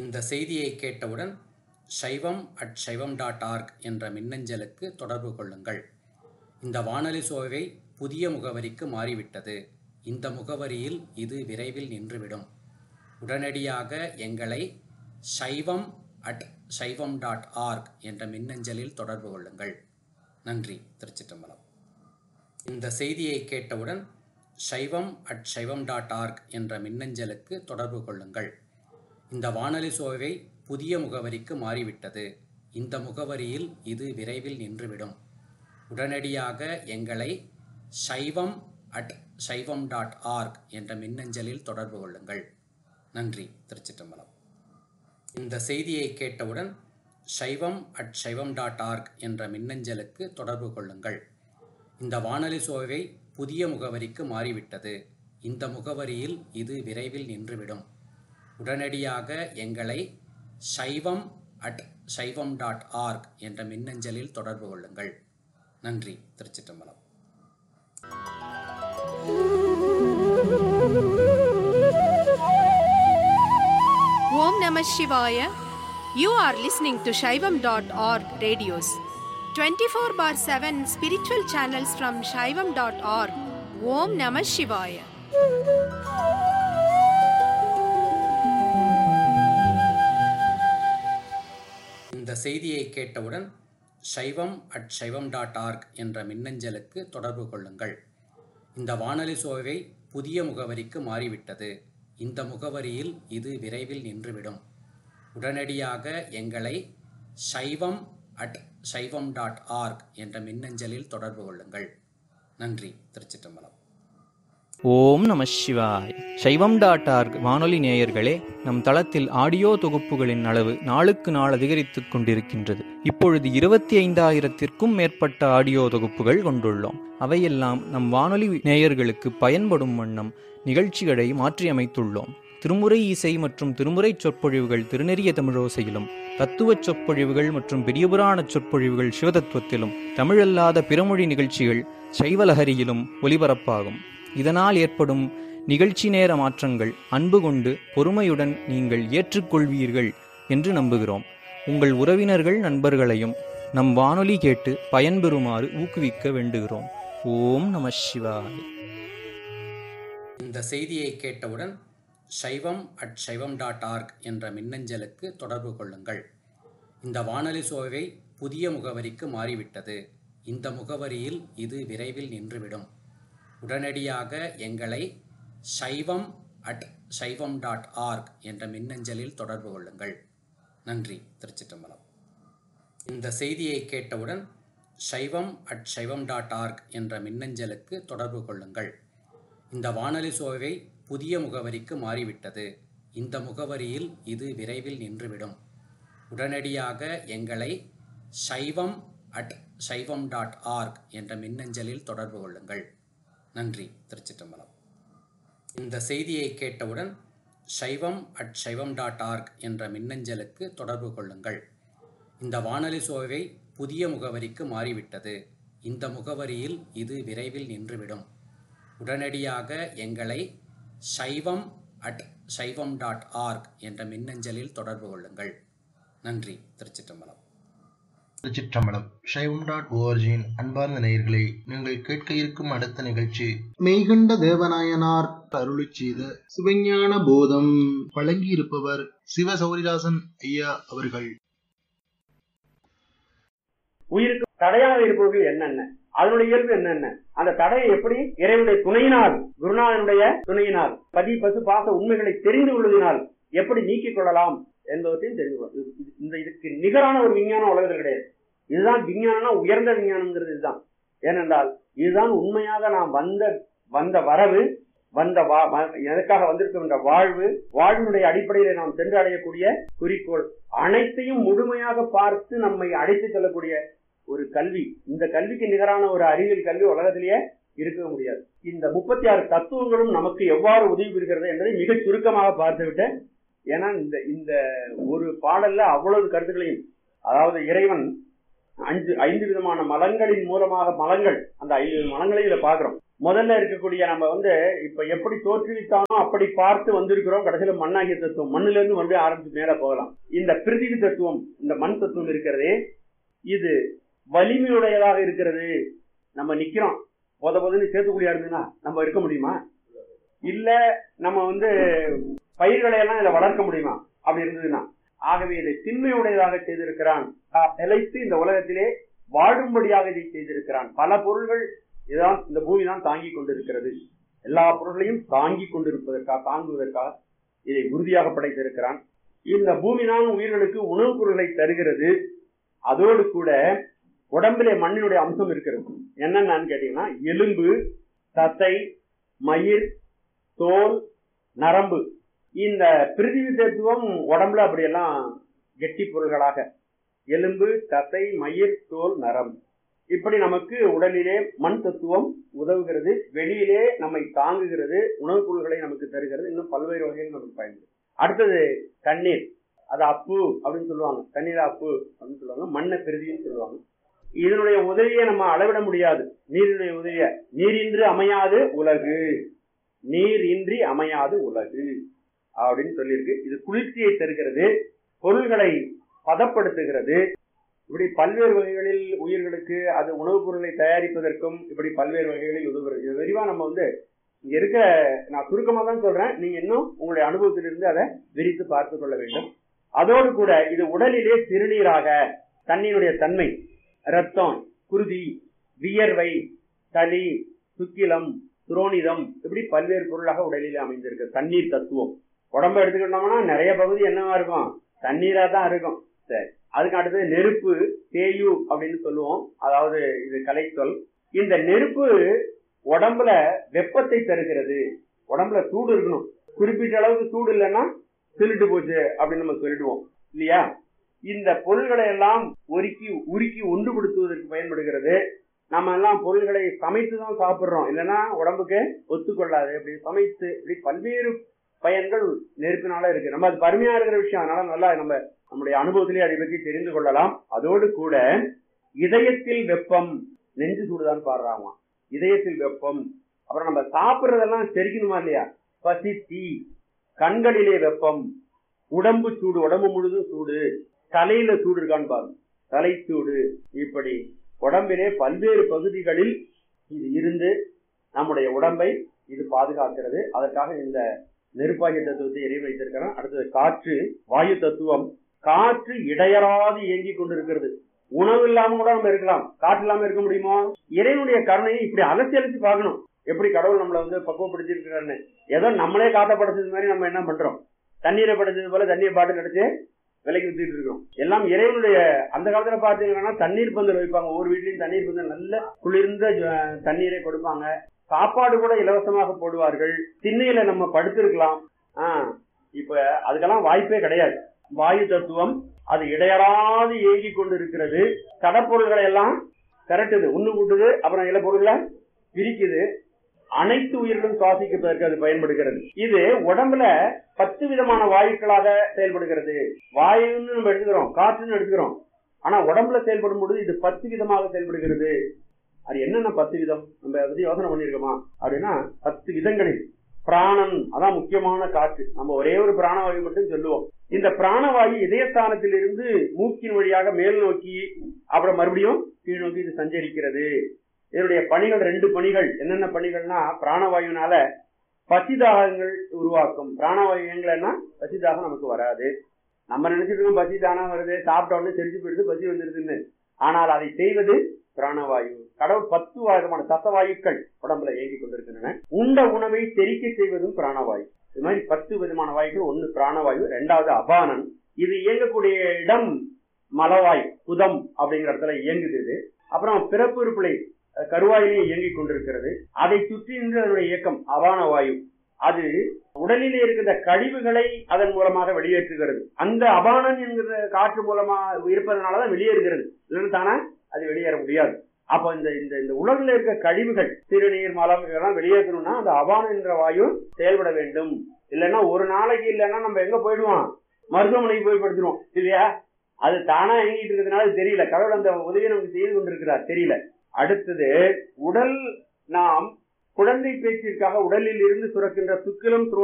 இந்த செய்தியை கேட்டவுடன் saivam@saivam.org என்ற மின்னஞ்சலுக்கு தொடர்பு கொள்ளுங்கள். இந்த வானொலி சோவை புதிய முகவரிக்கு மாறிவிட்டது. இந்த முகவரியில் இது விரைவில் நின்றுவிடும். உடனடியாக எங்களை saivam@saivam.org என்ற மின்னஞ்சலில் தொடர்பு கொள்ளுங்கள். நன்றி. திருச்சிற்றம்பலம். இந்த செய்தியை கேட்டவுடன் saivam@saivam.org என்ற மின்னஞ்சலுக்கு தொடர்பு கொள்ளுங்கள். இந்த வானொலி சோவை புதிய முகவரிக்கு மாறிவிட்டது. இந்த முகவரியில் இது விரைவில் நின்றுவிடும். உடனடியாக எங்களை saivam@saivam.org என்ற மின்னஞ்சலில் தொடர்பு கொள்ளுங்கள். நன்றி. திருச்சிற்றம்பலம். இந்த செய்தியை கேட்டவுடன் saivam@saivam.org என்ற மின்னஞ்சலுக்கு தொடர்பு கொள்ளுங்கள். இந்த வானொலி சோவை புதிய முகவரிக்கு மாறிவிட்டது. இந்த முகவரியில் இது விரைவில் நின்றுவிடும். உடனடியாக எங்களை saivam@saivam.org என்ற மின்னஞ்சலில் தொடர்பு கொள்ளுங்கள். நன்றி. திருச்சிற்றம்பலம். ஓம் நம சிவாய. You are listening to Shaivam.org radios. 24/7 spiritual channels from Shaivam.org. Om Namah Shivaya. இந்த செய்தியை கேட்டவுடன் saivam@saivam.org என்ற மின்னஞ்சலுக்கு தொடர்பு கொள்ளுங்கள். இந்த வானொலி சோவை புதிய முகவரிக்கு மாறிவிட்டது. இந்த முகவரியில் இது விரைவில் நின்றுவிடும். உடனடியாக எங்களை saivam@saivam.org என்ற மின்னஞ்சலில் தொடர்பு கொள்ளுங்கள். நன்றி. திருச்சிற்றம்பலம். ஓம் நம சிவாய். சைவம்.org வானொலி நேயர்களே, நம் தளத்தில் ஆடியோ தொகுப்புகளின் அளவு நாளுக்கு நாள் அதிகரித்துக் கொண்டிருக்கின்றது. இப்பொழுது 25,000-த்திற்கும் மேற்பட்ட ஆடியோ தொகுப்புகள் கொண்டுள்ளோம். அவையெல்லாம் நம் வானொலி நேயர்களுக்கு பயன்படும் வண்ணம் நிகழ்ச்சிகளை மாற்றியமைத்துள்ளோம். திருமுறை இசை மற்றும் திருமுறை சொற்பொழிவுகள் திருநெறிய தமிழோசையிலும், தத்துவச் சொற்பொழிவுகள் மற்றும் பெரியபுராண சொற்பொழிவுகள் சிவதத்துவத்திலும், தமிழல்லாத பிறமொழி நிகழ்ச்சிகள் சைவலஹரியிலும் ஒலிபரப்பாகும். இதனால் ஏற்படும் நிகழ்ச்சி நேர மாற்றங்கள் அன்பு கொண்டு பொறுமையுடன் நீங்கள் ஏற்றுக்கொள்வீர்கள் என்று நம்புகிறோம். உங்கள் உறவினர்கள் நண்பர்களையும் நம் வானொலி கேட்டு பயன்பெறுமாறு ஊக்குவிக்க வேண்டுகிறோம். ஓம் நம சிவாய். இந்த செய்தியை கேட்டவுடன் saivam@saivam.org என்ற மின்னஞ்சலுக்கு தொடர்பு கொள்ளுங்கள். இந்த வானொலி சோவை புதிய முகவரிக்கு மாறிவிட்டது. இந்த முகவரியில் இது விரைவில் நின்றுவிடும். உடனடியாக எங்களை saivam@saivam.org என்ற மின்னஞ்சலில் தொடர்பு கொள்ளுங்கள். நன்றி. திருச்சிற்றம்பலம். இந்த செய்தியை கேட்டவுடன் saivam@saivam.org என்ற மின்னஞ்சலுக்கு தொடர்பு கொள்ளுங்கள். இந்த வானொலி சோவை புதிய முகவரிக்கு மாறிவிட்டது. இந்த முகவரியில் இது விரைவில் நின்றுவிடும். உடனடியாக எங்களை saivam@saivam.org என்ற மின்னஞ்சலில் தொடர்பு கொள்ளுங்கள். நன்றி. திருச்சிற்றம்பலம். இந்த செய்தியை கேட்டவுடன் saivam@saivam.org என்ற மின்னஞ்சலுக்கு தொடர்பு கொள்ளுங்கள். இந்த வானொலி சோவை புதிய முகவரிக்கு மாறிவிட்டது. இந்த முகவரியில் இது விரைவில் நின்றுவிடும். உடனடியாக எங்களை saivam@saivam.org என்ற மின்னஞ்சலில் தொடர்பு கொள்ளுங்கள். நன்றி. திருச்சிற்றம்பலம். திருச்சிற்றம்பலம். சைவம்.org அன்பார்ந்த நேயர்களே, நீங்கள் கேட்க இருக்கும் அடுத்த நிகழ்ச்சி மெய்கண்ட தேவநாயனார் அருளிச் செய்த சிவஞான போதம். வழங்கியிருப்பவர் சிவ சௌரிதாசன் ஐயா அவர்கள். உயிருக்கு தடையாக இருப்பவர்கள் என்னென்ன, அதனுடைய இயல்பு என்னென்ன, அந்த தடையை எப்படி இறைவனுடைய துணையினால், குருநாதனுடைய துணையினால், பதி பசு பாச உண்மைகளை தெரிந்து கொள்வதனால் எப்படி நீக்கிக் கொள்ளலாம் என்பவற்றையும் தெரிந்து கொள்ளும். இதுக்கு நிகரான ஒரு விஞ்ஞானம் உலகத்தில் கிடையாது. இதுதான் விஞ்ஞானம்னா உயர்ந்த விஞ்ஞானம்ங்கிறது இதுதான். ஏனென்றால் இதுதான் உண்மையாக நாம் வந்த வரவு, எதற்காக வந்திருக்கின்ற வாழ்வினுடைய அடிப்படையில நாம் சென்று அடையக்கூடிய குறிக்கோள் அனைத்தையும் முழுமையாக பார்த்து நம்மை அழைத்து செல்லக்கூடிய ஒரு கல்வி. இந்த கல்விக்கு நிகரான ஒரு அறிவியல் கல்வி உலகத்திலேயே இருக்க முடியாது. இந்த 36 தத்துவங்களும் நமக்கு எவ்வாறு உதவி புரிகிறது என்பதை மிக சுருக்கமாக பார்த்துவிட்டு, ஏன்னா இந்த ஒரு பாடல்ல அவ்வளவு கருத்துக்களையும், அதாவது இறைவன் 5 விதமான மலங்களின் மூலமாக, மலங்கள் அந்த 5 மலங்களையும் இதை பார்க்கிறோம். முதல்ல இருக்கக்கூடிய நம்ம இப்ப எப்படி தோற்றுவித்தானோ அப்படி பார்த்து வந்திருக்கிறோம். கடைசியில மண்ணாகிய தத்துவம், மண்ணுல இருந்து வந்து ஆரம்பிச்சு மேல போகலாம். இந்த பிருத்திவி தத்துவம், இந்த மண் தத்துவம் இருக்கிறதே, இது வலிமையுடையதாக இருக்கிறது. நம்ம நிக்கிறோம், பொதுன்னு சேர்த்துக்குடியா இருந்ததுன்னா நம்ம இருக்க முடியுமா? இல்ல நம்ம பயிர்களை எல்லாம் இதை வளர்க்க முடியுமா? அப்படி இருந்ததுன்னா, ஆகவே இதை திண்மையுடையதாக செய்திருக்கிறான். நிலைத்து இந்த உலகத்திலே வாழும்படியாக இதை செய்திருக்கிறான். பல பொருள்கள் இதுதான் இந்த பூமி தான் தாங்கி கொண்டிருக்கிறது. எல்லா பொருள்களையும் தாங்கி கொண்டிருப்பதற்காக, தாங்குவதற்காக இதை உறுதியாக படைத்திருக்கிறான். இந்த பூமி தான் உயிர்களுக்கு உணவுப் பொருள்களை தருகிறது. அதோடு கூட உடம்பிலே மண்ணினுடைய அம்சம் இருக்கிறது. என்னன்னு கேட்டீங்கன்னா, எலும்பு, தசை, மயிர், தோல், நரம்பு. இந்த பிருத்திவி தத்துவம் உடம்புல அப்படியெல்லாம் கெட்டி பொருள்களாக எலும்பு, தசை, மயிர், தோல், நரம்பு, இப்படி நமக்கு உடலிலே மண் தத்துவம் உதவுகிறது. வெளியிலே நம்மை தாங்குகிறது, உணவுப் பொருள்களை நமக்கு தருகிறது. இன்னும் பல்வேறு வகைகள் நமக்கு பயன்படுது. அடுத்தது தண்ணீர், அது அப்பு அப்படின்னு சொல்லுவாங்க. தண்ணீர் அப்பு அப்படின்னு சொல்லுவாங்க. மண்ணை பிருதின்னு சொல்லுவாங்க. இதனுடைய உதவியை நம்ம அளவிட முடியாது. நீரினுடைய உதவிய, நீரின்றி அமையாது உலகு, நீர் இன்றி அமையாது உலகு அப்படின்னு சொல்லியிருக்கு. இது குளிர்ச்சியை தருகிறது, பொருள்களை பதப்படுத்துகிறது. இப்படி பல்வேறு வகைகளில் உயிர்களுக்கு அது உணவுப் பொருளை தயாரிப்பதற்கும் இப்படி பல்வேறு வகைகளில் உதவுகிறது. இது விரிவா நம்ம இங்க இருக்க, நான் சுருக்கமா தான் சொல்றேன், நீங்க இன்னும் உங்களுடைய அனுபவத்திலிருந்து அதை விரித்து பார்த்து கொள்ள வேண்டும். அதோடு கூட இது உடலிலே சிறுநீராக, தண்ணீருடைய தன்மை, ரத்தம், குருதி, வியர்வை, சளி, சுக்கிலம், துரோணிதம், இப்படி பல்வேறு பொருளாக உடலிலே அமைந்திருக்கு தண்ணீர் தத்துவம். உடம்ப எடுத்துக்கிட்டோம்னா நிறைய பகுதி என்னவா இருக்கும்? தண்ணீரா தான் இருக்கும். சரி, அதுக்கு அடுத்தது நெருப்பு, தேயு அப்படின்னு சொல்லுவோம். அதாவது இது கலைச்சொல். இந்த நெருப்பு உடம்புல வெப்பத்தை தருகிறது. உடம்புல சூடு இருக்கணும். குறிப்பிட்ட அளவுக்கு சூடு இல்லைன்னா திருட்டு போச்சு அப்படின்னு நம்ம சொல்லிடுவோம் இல்லையா? இந்த பொருள்களை எல்லாம் உருக்கி ஒன்றுபடுத்துவதற்கு பயன்படுகிறது. நம்ம எல்லாம் பொருள்களை சமைத்து தான் சாப்பிடுறோம், இல்லைன்னா உடம்புக்கு ஒத்துக்கொள்ளாது. அப்படி சமைத்து இப்படி பல்வேறு பயன்கள் நெருப்பினால இருக்கு. நம்ம அது பருமையா இருக்கிற விஷயம், அதனால நல்லா நம்முடைய அனுபவத்திலேயே அதை பற்றி தெரிந்து கொள்ளலாம். அதோடு கூட இதயத்தில் வெப்பம், நெஞ்சு சூடுதான் பாடுறாங்க. இதயத்தில் வெப்பம். அப்புறம் நம்ம சாப்பிடுறதெல்லாம் செரிக்கணுமா இல்லையா? பசி, தீ, கண்களிலே வெப்பம், உடம்பு சூடு, உடம்பு முழுதும் சூடு, தலையில சூடு இருக்கான்னு பாருங்க, தலை சூடு. இப்படி உடம்பிலே பல்வேறு பகுதிகளில் இது இருந்து நம்முடைய உடம்பை இது பாதுகாக்கிறது. அதற்காக இந்த நெருப்பாகிய தத்துவத்தை இறை வைத்திருக்கிறோம். அடுத்தது காற்று, வாயு தத்துவம். காற்று இடையறாது இயங்கி கொண்டிருக்கிறது. உணவு இல்லாம கூட நம்ம இருக்கலாம், காற்று இல்லாம இருக்க முடியுமா? இறைவனுடைய கருணையை இப்படி அலசி பார்க்கணும். எப்படி கடவுள் நம்மளை பக்குவப்படுத்திருக்கிறாருன்னு. ஏதோ நம்மளே காத்தப்படுத்தது மாதிரி நம்ம என்ன பண்றோம்? தண்ணீரை படைச்சது போல தண்ணீரை பாட்டில் அடிச்சு விலைக்கு வித்துட்டு இருக்கோம். எல்லாம் இறைவனுடைய. அந்த காலத்துல பாத்தீங்கன்னா தண்ணீர் பந்தல் வைப்பாங்க. ஒவ்வொரு வீட்லயும் தண்ணீர் பந்தல், நல்ல குளிர்ந்த தண்ணீரை கொடுப்பாங்க. சாப்பாடு கூட இலவசமாக போடுவார்கள். திண்ணையில நம்ம படுத்திருக்கலாம். இப்ப அதுக்கெல்லாம் வாய்ப்பே கிடையாது. வாயு தத்துவம் அது இடையறாது இயங்கி கொண்டு இருக்கிறது. கடப்பொருள்களை எல்லாம் திரட்டுது, உண்ணு கூட்டுது, அப்புறம் இல பொருள்களை பிரிக்குது. அனைத்து உயிர்களும் சுவாசிப்பதற்கு அது பயன்படுகிறது. இது உடம்புல 10 விதமான வாயுக்களாக செயல்படுகிறது. வாயுன்னு நம்ம எடுத்துக்கிறோம், காற்றுன்னு எடுத்துக்கிறோம். ஆனா உடம்புல செயல்படும் பொழுது இது 10 விதமாக செயல்படுகிறது. அது என்னென்ன 10 விதம் நம்ம அதை பத்தி யோசனை பண்ணிருக்கோமா அப்படின்னா, 10 விதங்களில் பிராணன் அதான் முக்கியமான காற்று. நம்ம ஒரே ஒரு பிராணவாயு மட்டும் சொல்லுவோம். இந்த பிராணவாயு இதயஸ்தானத்தில் இருந்து மூக்கின் வழியாக மேல் நோக்கி அப்புறம் மறுபடியும் கீழ் நோக்கி இது சஞ்சரிக்கிறது. இதனுடைய பணிகள் 2 பணிகள். என்னென்ன பணிகள்னா, பிராணவாயுனால பசிதாகங்கள் உருவாக்கும். பிராணவாயு எங்கன்னா பசிதாகம் நமக்கு வராது. நம்ம நினைச்சிட்டு இருக்கோம் பசி தானா வருது, சாப்பிட்ட உடனே தெரிஞ்சு போயிடுது, பசி வந்துருதுன்னு. ஆனால் அதை செய்வது பிராணவாயு. கடவுள் 10 விதமான தசவாயுக்கள் உடம்புல இயங்கி கொண்டிருக்கின்றன. உண்ட உணவை செரிக்க செய்வதும் பிராணவாயு. இது மாதிரி 10 விதமான வாயுக்கள். 1 பிராணவாயு, 2வது அபானன். இது இயங்கக்கூடிய இடம் மலவாய், புதம் அப்படிங்கிற இடத்துல இயங்குது இது. அப்புறம் பிறப்பு உறுப்புலை கருவாயிலே இயங்கிக் கொண்டிருக்கிறது. அதை சுற்றி நின்று அதனுடைய இயக்கம் அபான வாயு. அது உடலிலே இருக்கின்ற கழிவுகளை அதன் மூலமாக வெளியேற்றுகிறது. அந்த அபானன் என்கிற காற்று மூலமா இருப்பதனாலதான் வெளியேறுகிறது. இல்லைன்னு தானே அது வெளியேற முடியாது. அப்ப இந்த உலகில் இருக்க கழிவுகள், சிறுநீர், மலம் இதெல்லாம் வெளியேற்றணும்னா அந்த அபானன் என்ற வாயு செயல்பட வேண்டும். இல்லைன்னா ஒரு நாளைக்கு இல்லைன்னா நம்ம எங்க போயிடுவோம்? மருத்துவமனைக்கு போய் படுத்துருவோம் இல்லையா? அது தானா இயங்கிட்டு இருக்கிறதுனால தெரியல. கடவுள் அந்த உதவியை நமக்கு செய்து கொண்டிருக்கிறார், தெரியல. அடுத்தது உடல் நாம் குழந்தை பேச்சிற்காக உடலில் இருந்து சுரக்கின்ற சுக்கிலம்